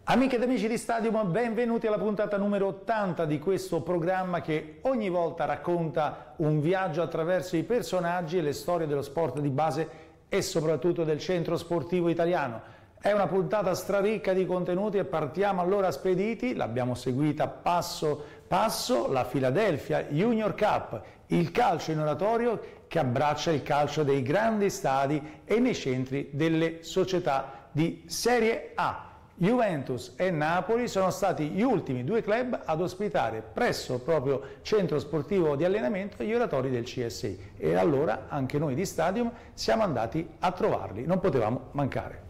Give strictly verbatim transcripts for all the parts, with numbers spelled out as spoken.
Amiche ed amici di Stadium, benvenuti alla puntata numero ottanta di questo programma che ogni volta racconta un viaggio attraverso i personaggi e le storie dello sport di base e soprattutto del centro sportivo italiano. È una puntata straricca di contenuti e partiamo allora spediti, l'abbiamo seguita passo passo, la Philadelphia Junior Cup, il calcio in oratorio che abbraccia il calcio dei grandi stadi e nei centri delle società di Serie A. Juventus e Napoli sono stati gli ultimi due club ad ospitare presso il proprio centro sportivo di allenamento gli oratori del C S I e allora anche noi di Stadium siamo andati a trovarli, non potevamo mancare.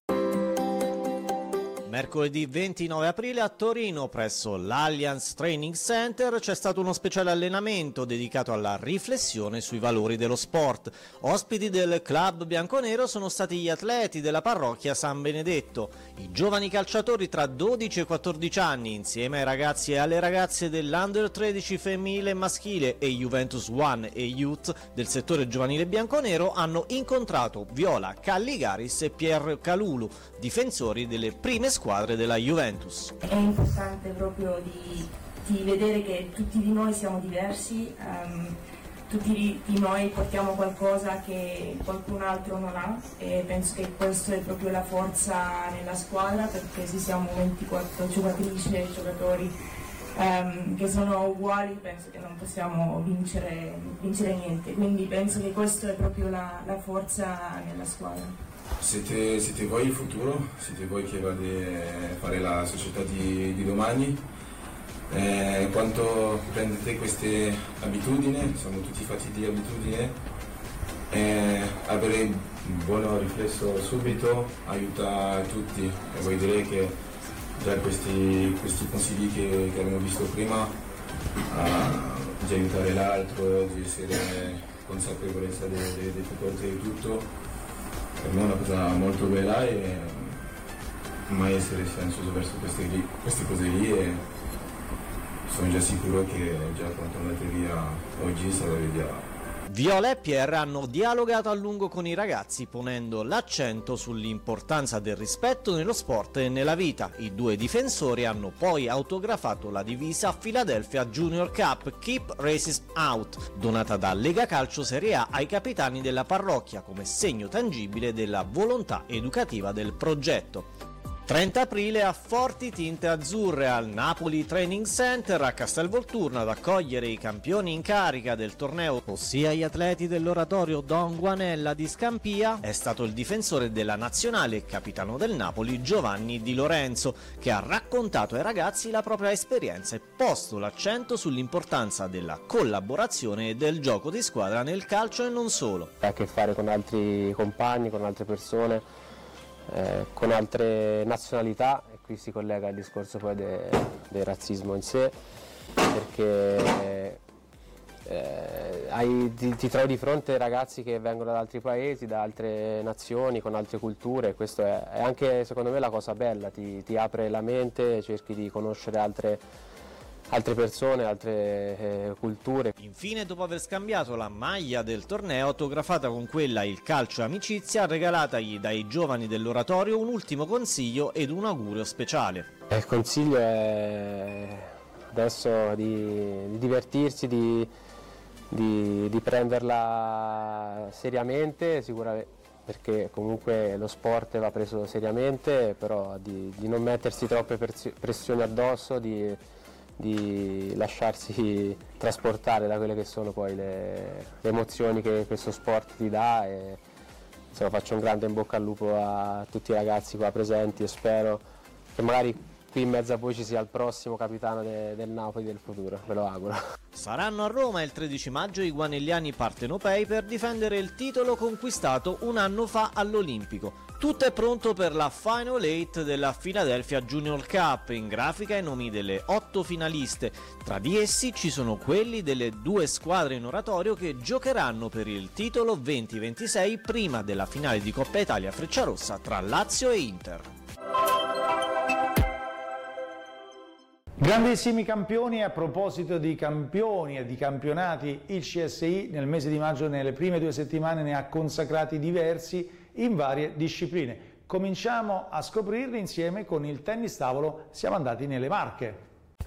Mercoledì ventinove aprile a Torino, presso l'Allianz Training Center, c'è stato uno speciale allenamento dedicato alla riflessione sui valori dello sport. Ospiti del club bianconero sono stati gli atleti della parrocchia San Benedetto, i giovani calciatori tra dodici e quattordici anni, insieme ai ragazzi e alle ragazze dell'Under tredici femminile e maschile e Juventus One e Youth del settore giovanile bianconero, hanno incontrato Viola Calligaris e Pier Calulu, difensori delle prime squadre della Juventus. È importante proprio di, di vedere che tutti di noi siamo diversi, um, tutti di, di noi portiamo qualcosa che qualcun altro non ha e penso che questo è proprio la forza nella squadra, perché se siamo ventiquattro giocatrici e giocatori um, che sono uguali penso che non possiamo vincere, vincere niente, quindi penso che questo è proprio la, la forza nella squadra. Siete, siete voi il futuro, siete voi che volete fare la società di, di domani. Eh, quanto prendete queste abitudini, siamo tutti fatti di abitudini, eh, avere un buon riflesso subito aiuta tutti e vuol dire che già questi, questi consigli che, che abbiamo visto prima, uh, di aiutare l'altro, di essere consapevolezza delle difficoltà di tutto, per me è una cosa molto bella e mai essere silenzoso verso queste, queste cose lì e sono già sicuro che già quando andate via oggi sarà via. Viola e Pier hanno dialogato a lungo con i ragazzi ponendo l'accento sull'importanza del rispetto nello sport e nella vita. I due difensori hanno poi autografato la divisa Philadelphia Junior Cup Keep Racism Out, donata da Lega Calcio Serie A ai capitani della parrocchia come segno tangibile della volontà educativa del progetto. trenta aprile a Forti Tinte Azzurre al Napoli Training Center a Castelvolturno ad accogliere i campioni in carica del torneo, ossia gli atleti dell'oratorio Don Guanella di Scampia, è stato il difensore della nazionale e capitano del Napoli Giovanni Di Lorenzo, che ha raccontato ai ragazzi la propria esperienza e posto l'accento sull'importanza della collaborazione e del gioco di squadra nel calcio e non solo. Ha a che fare con altri compagni, con altre persone, Eh, con altre nazionalità, e qui si collega il discorso poi de, del razzismo in sé, perché eh, hai, ti, ti trovi di fronte ragazzi che vengono da altri paesi, da altre nazioni, con altre culture, e questo è, è anche secondo me la cosa bella, ti, ti apre la mente, cerchi di conoscere altre altre persone, altre eh, culture. Infine, dopo aver scambiato la maglia del torneo autografata con quella Il calcio e amicizia, regalatagli dai giovani dell'oratorio un ultimo consiglio ed un augurio speciale. Il consiglio è adesso di, di divertirsi, di, di, di prenderla seriamente, sicuramente, perché comunque lo sport va preso seriamente, però di, di non mettersi troppe pressioni addosso, di di lasciarsi trasportare da quelle che sono poi le, le emozioni che questo sport ti dà e insomma, faccio un grande in bocca al lupo a tutti i ragazzi qua presenti e spero che magari qui in mezzo a voi ci sia il prossimo capitano de, del Napoli del futuro, ve lo auguro. Saranno a Roma il tredici maggio i guanelliani partenopei per difendere il titolo conquistato un anno fa all'Olimpico. Tutto è pronto per la Final Eight della Philadelphia Junior Cup, in grafica i nomi delle otto finaliste. Tra di essi ci sono quelli delle due squadre in oratorio che giocheranno per il titolo venti ventisei prima della finale di Coppa Italia Frecciarossa tra Lazio e Inter. Grandissimi campioni. A proposito di campioni e di campionati, il C S I nel mese di maggio, nelle prime due settimane, ne ha consacrati diversi in varie discipline. Cominciamo a scoprirli insieme con il tennis tavolo. Siamo andati nelle Marche.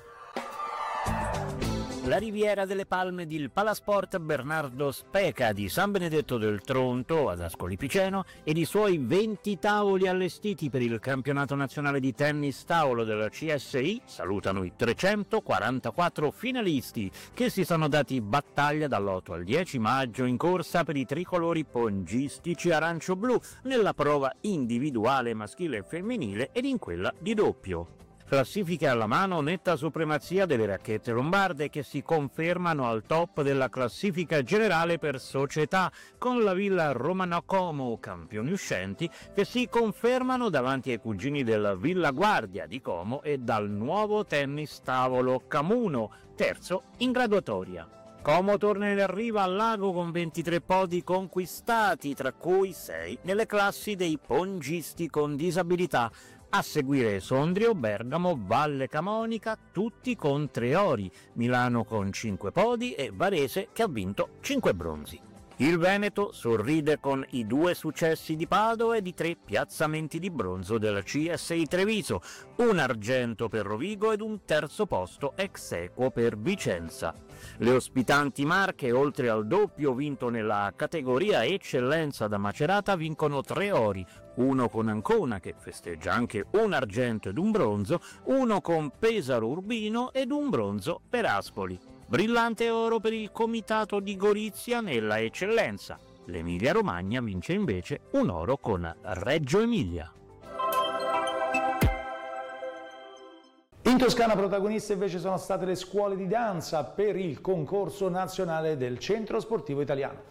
La Riviera delle Palme di Palasport Bernardo Speca di San Benedetto del Tronto ad Ascoli Piceno ed i suoi venti tavoli allestiti per il campionato nazionale di tennis tavolo della C S I salutano i trecentoquarantaquattro finalisti che si sono dati battaglia dall'otto al dieci maggio in corsa per i tricolori pongistici arancio-blu nella prova individuale maschile e femminile ed in quella di doppio. Classifiche alla mano, netta supremazia delle racchette lombarde che si confermano al top della classifica generale per società, con la Villa Romano Como, campioni uscenti, che si confermano davanti ai cugini della Villa Guardia di Como e dal nuovo tennis tavolo Camuno, terzo in graduatoria. Como torna in arriva al lago con ventitré podi conquistati, tra cui sei nelle classi dei pongisti con disabilità. A seguire Sondrio, Bergamo, Valle Camonica, tutti con tre ori, Milano con cinque podi e Varese che ha vinto cinque bronzi. Il Veneto sorride con i due successi di Padova e di tre piazzamenti di bronzo della C S I Treviso, un argento per Rovigo ed un terzo posto ex equo per Vicenza. Le ospitanti Marche, oltre al doppio vinto nella categoria eccellenza da Macerata, vincono tre ori, uno con Ancona che festeggia anche un argento ed un bronzo, uno con Pesaro Urbino ed un bronzo per Ascoli. Brillante oro per il comitato di Gorizia nella eccellenza. L'Emilia Romagna vince invece un oro con Reggio Emilia. In Toscana protagoniste invece sono state le scuole di danza per il concorso nazionale del Centro Sportivo Italiano.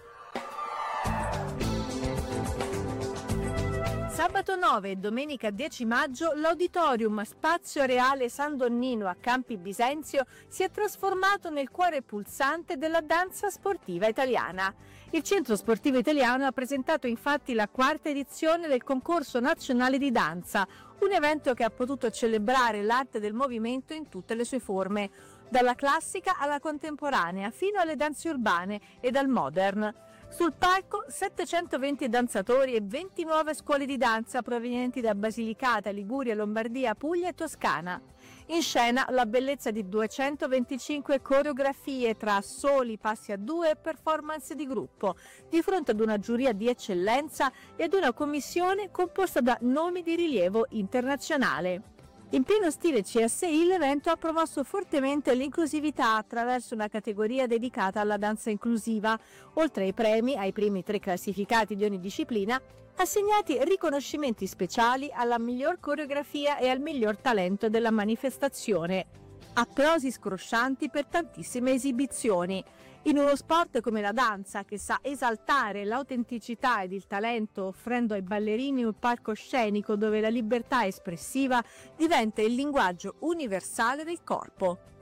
Sabato nove e domenica dieci maggio l'Auditorium Spazio Reale San Donnino a Campi Bisenzio si è trasformato nel cuore pulsante della danza sportiva italiana. Il Centro Sportivo Italiano ha presentato infatti la quarta edizione del concorso nazionale di danza, un evento che ha potuto celebrare l'arte del movimento in tutte le sue forme, dalla classica alla contemporanea fino alle danze urbane e dal modern. Sul palco settecentoventi danzatori e venti nuove scuole di danza provenienti da Basilicata, Liguria, Lombardia, Puglia e Toscana. In scena la bellezza di duecentoventicinque coreografie tra soli, passi a due e performance di gruppo, di fronte ad una giuria di eccellenza e ad una commissione composta da nomi di rilievo internazionale. In pieno stile C S I l'evento ha promosso fortemente l'inclusività attraverso una categoria dedicata alla danza inclusiva, oltre ai premi ai primi tre classificati di ogni disciplina, assegnati riconoscimenti speciali alla miglior coreografia e al miglior talento della manifestazione. Applausi scroscianti per tantissime esibizioni. In uno sport come la danza, che sa esaltare l'autenticità ed il talento, offrendo ai ballerini un palcoscenico dove la libertà espressiva diventa il linguaggio universale del corpo.